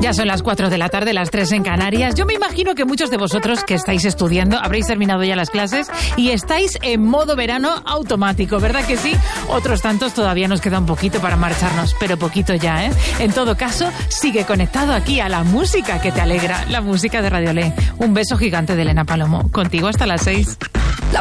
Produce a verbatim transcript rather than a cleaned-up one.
Ya son las cuatro de la tarde, las tres en Canarias. Yo me imagino que muchos de vosotros que estáis estudiando habréis terminado ya las clases y estáis en modo verano automático, ¿verdad que sí? Otros tantos todavía nos queda un poquito para marcharnos, pero poquito ya, ¿eh? En todo caso, sigue conectado aquí a la música que te alegra, la música de Radio Le. Un beso gigante de Elena Palomo. Contigo hasta las seis.